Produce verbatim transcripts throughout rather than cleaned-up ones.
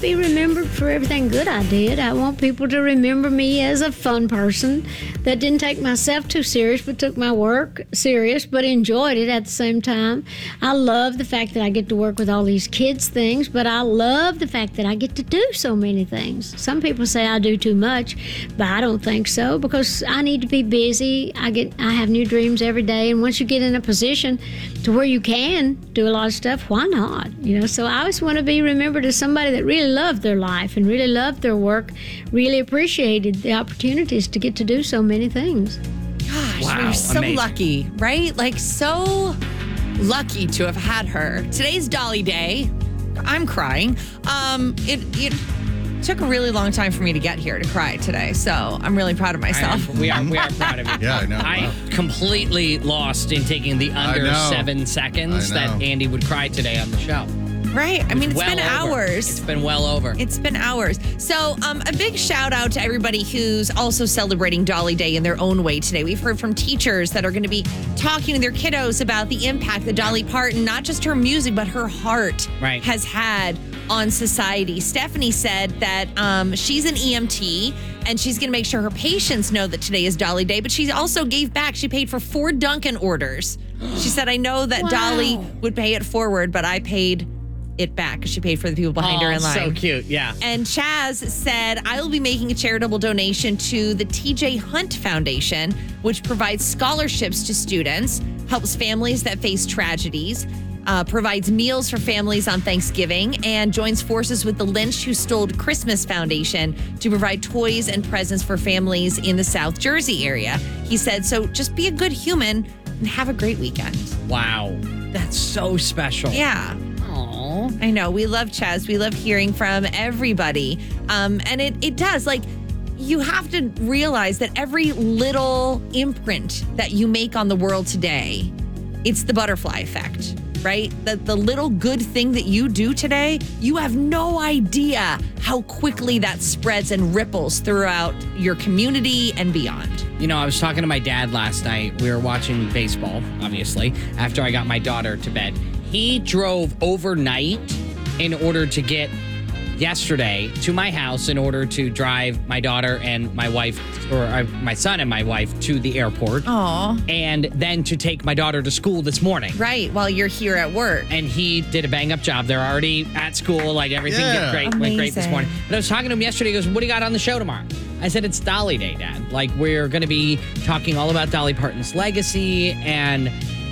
be remembered for everything good I did. I want people to remember me as a fun person that didn't take myself too serious, but took my work serious, but enjoyed it at the same time. I love the fact that I get to work with all these kids things, but I love the fact that I get to do so many things. Some people say I do too much, but I don't think so, because I need to be busy. I get, I have new dreams every day, and once you get in a position to where you can do a lot of stuff, why not? You know, so I always want to be remembered as somebody that really loved their life and really loved their work, really appreciated the opportunities to get to do so many things. Gosh, Wow, we're so amazing. lucky, right? Like, so lucky to have had her. Today's Dolly Day. I'm crying. Um, it, it took a really long time for me to get here to cry today, so I'm really proud of myself. I am- we are we are proud of you. Yeah, I know. I Wow. completely lost in taking the under know. seven seconds I know. that Andy would cry today on the show. Right? I mean, it's Well been over. hours. It's been well over. It's been hours. So, um, a big shout out to everybody who's also celebrating Dolly Day in their own way today. We've heard from teachers that are going to be talking to their kiddos about the impact that Dolly Parton, not just her music, but her heart, Right. has had on society. Stephanie said that um, she's an E M T and she's going to make sure her patients know that today is Dolly Day, but she also gave back. She paid for four Dunkin' orders. She said, I know that Wow. Dolly would pay it forward, but I paid it back because she paid for the people behind her Oh, in line. so cute, yeah. And Chaz said, I will be making a charitable donation to the T J Hunt Foundation, which provides scholarships to students, helps families that face tragedies, uh, provides meals for families on Thanksgiving, and joins forces with the Lynch Who Stole Christmas Foundation to provide toys and presents for families in the South Jersey area. He said, so just be a good human and have a great weekend. Wow. That's so special. Yeah. Aw. I know. We love Chaz. We love hearing from everybody. Um, and it, it does. Like, you have to realize that every little imprint that you make on the world today, it's the butterfly effect, right? That the little good thing that you do today, you have no idea how quickly that spreads and ripples throughout your community and beyond. You know, I was talking to my dad last night. We were watching baseball, obviously, after I got my daughter to bed. He drove overnight in order to get yesterday to my house in order to drive my daughter and my wife, or uh, my son and my wife, to the airport. Aw. And then to take my daughter to school this morning. Right, while you're here at work. And he did a bang up job. They're already at school. Like, everything Yeah. did great, went great this Amazing. morning. But I was talking to him yesterday. He goes, what do you got on the show tomorrow? I said, it's Dolly Day, Dad. Like, we're going to be talking all about Dolly Parton's legacy. And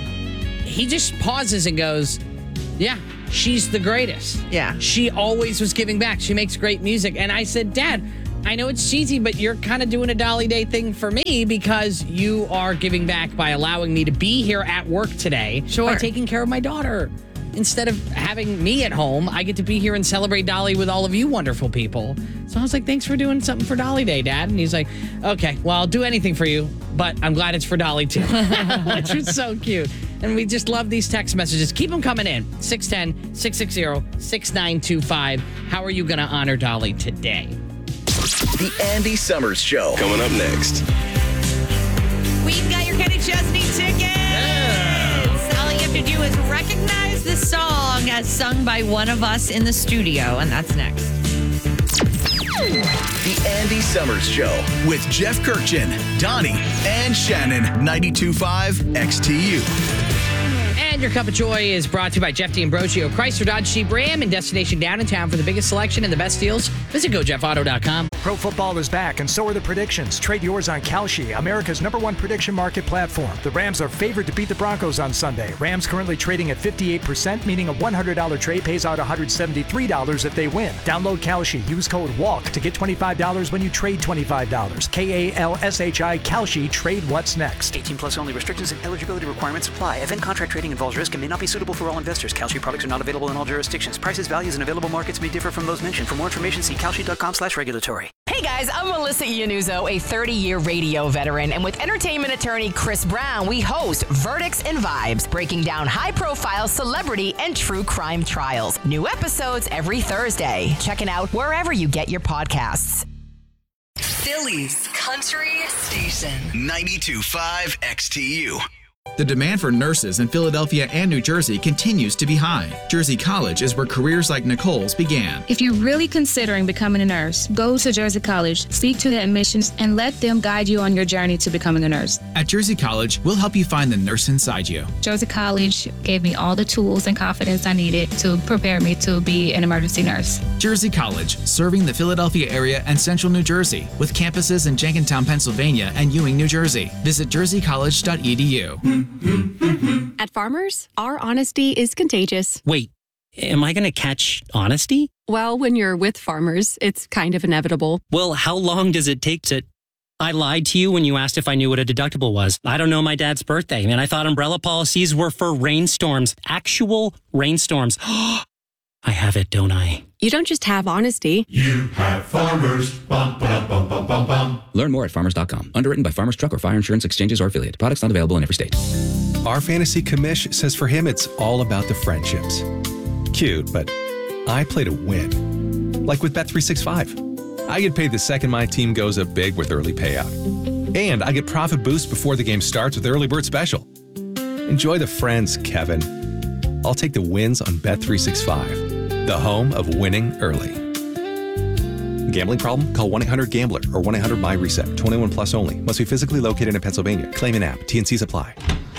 he just pauses and goes, yeah, she's the greatest. Yeah. She always was giving back. She makes great music. And I said, Dad, I know it's cheesy, but you're kind of doing a Dolly Day thing for me because you are giving back by allowing me to be here at work today. Sure. By taking care of my daughter. Instead of having me at home, I get to be here and celebrate Dolly with all of you wonderful people. So I was like, thanks for doing something for Dolly Day, Dad. And he's like, okay, well, I'll do anything for you, but I'm glad it's for Dolly too. Which was so cute. And we just love these text messages. Keep them coming in. six one zero, six six zero, six nine two five. How are you going to honor Dolly today? The Andy Summers Show. Coming up next. We've got your Kenny Chesney tickets. All you have to do is recognize the song as sung by one of us in the studio, and that's next. The Andy Summers Show with Jeff Kirkchin, Donnie, and Shannon. ninety-two point five X T U. And your cup of joy is brought to you by Jeff D'Ambrosio, Chrysler, Dodge, Jeep, Ram, and Destination Downtown. For the biggest selection and the best deals, visit go jeff auto dot com. Pro football is back, and so are the predictions. Trade yours on Kalshi, America's number one prediction market platform. The Rams are favored to beat the Broncos on Sunday. Rams currently trading at fifty-eight percent, meaning a one hundred dollars trade pays out one hundred seventy-three dollars if they win. Download Kalshi. Use code WALK to get twenty-five dollars when you trade twenty-five dollars. K A L S H I, Kalshi. Trade what's next. eighteen plus only. Restrictions and eligibility requirements apply. Event contract trading involves risk and may not be suitable for all investors. Kalshi products are not available in all jurisdictions. Prices, values, and available markets may differ from those mentioned. For more information, see kalshi dot com slash regulatory. Hey guys, I'm Melissa Iannuzzo, a thirty-year radio veteran, and with entertainment attorney Chris Brown, we host Verdicts and Vibes, breaking down high-profile celebrity and true crime trials. New episodes every Thursday. Check it out wherever you get your podcasts. Philly's Country Station. ninety-two point five X T U. The demand for nurses in Philadelphia and New Jersey continues to be high. Jersey College is where careers like Nicole's began. If you're really considering becoming a nurse, go to Jersey College, speak to the admissions, and let them guide you on your journey to becoming a nurse. At Jersey College, we'll help you find the nurse inside you. Jersey College gave me all the tools and confidence I needed to prepare me to be an emergency nurse. Jersey College, serving the Philadelphia area and central New Jersey, with campuses in Jenkintown, Pennsylvania and Ewing, New Jersey. Visit jersey college dot e d u. At Farmers, our honesty is contagious. Wait, am I going to catch honesty? Well, when you're with Farmers, it's kind of inevitable. Well, how long does it take to... I lied to you when you asked if I knew what a deductible was. I don't know my dad's birthday, and I thought umbrella policies were for rainstorms. Actual rainstorms. I have it, don't I? You don't just have honesty. You have Farmers. Bum, bum, bum, bum, bum, bum. Learn more at farmers dot com. Underwritten by Farmers Truck or Fire Insurance Exchanges or Affiliate. Products not available in every state. Our fantasy commish says for him it's all about the friendships. Cute, but I play to win. Like with Bet three sixty-five. I get paid the second my team goes up big with early payout. And I get profit boost before the game starts with Early Bird Special. Enjoy the friends, Kevin. I'll take the wins on Bet three sixty-five. The home of winning early. Gambling problem? Call one eight hundred gambler or one eight hundred my reset. twenty-one plus only. Must be physically located in Pennsylvania. Claim an app. T N Cs apply.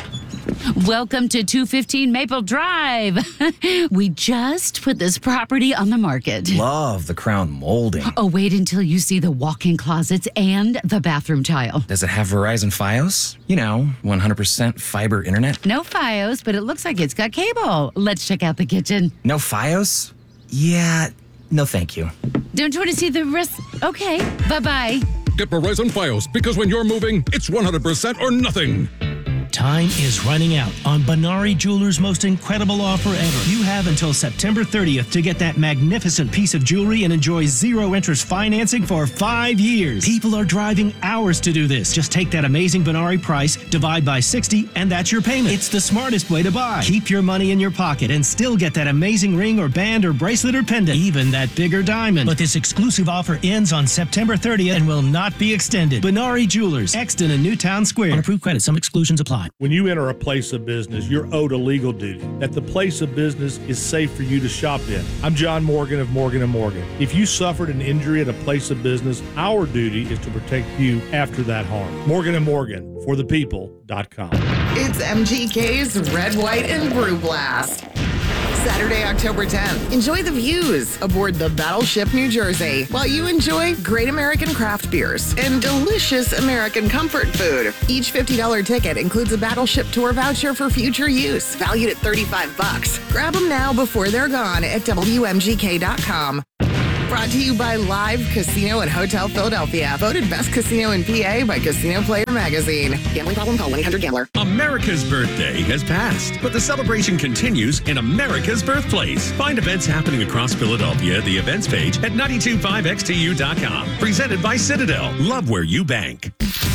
Welcome to two fifteen Maple Drive. We just put this property on the market. Love the crown molding. Oh, wait until you see the walk-in closets and the bathroom tile. Does it have Verizon Fios? You know, one hundred percent fiber internet. No Fios, but it looks like it's got cable. Let's check out the kitchen. No Fios? Yeah, no thank you. Don't you want to see the rest? Okay, bye-bye. Get Verizon Fios, because when you're moving, it's one hundred percent or nothing. Time is running out on Benari Jewelers' most incredible offer ever. You have until September thirtieth to get that magnificent piece of jewelry and enjoy zero interest financing for five years. People are driving hours to do this. Just take that amazing Benari price, divide by sixty, and that's your payment. It's the smartest way to buy. Keep your money in your pocket and still get that amazing ring or band or bracelet or pendant, even that bigger diamond. But this exclusive offer ends on September thirtieth and will not be extended. Benari Jewelers, Exton and Newtown Square. On approved credit, some exclusions apply. When you enter a place of business, you're owed a legal duty, that the place of business is safe for you to shop in. I'm John Morgan of Morgan and Morgan. If you suffered an injury at a place of business, our duty is to protect you after that harm. Morgan and Morgan, for the people dot com. It's M G K's Red, White, and Brew Blast. Saturday, October tenth. Enjoy the views aboard the Battleship New Jersey while you enjoy great American craft beers and delicious American comfort food. Each fifty dollars ticket includes a Battleship tour voucher for future use, valued at thirty-five bucks. Grab them now before they're gone at W M G K dot com. Brought to you by Live Casino and Hotel Philadelphia. Voted best casino in P A by Casino Player Magazine. Gambling problem? Call one eight hundred gambler. America's birthday has passed, but the celebration continues in America's birthplace. Find events happening across Philadelphia at the events page at nine two five X T U dot com. Presented by Citadel. Love where you bank.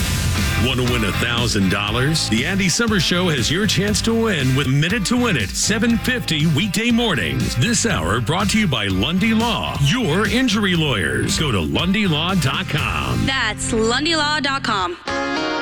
Want to win one thousand dollars? The Andy Summers Show has your chance to win with Minute to Win It, seven fifty weekday mornings. This hour brought to you by Lundy Law, your injury lawyers. Go to lundy law dot com. That's lundy law dot com.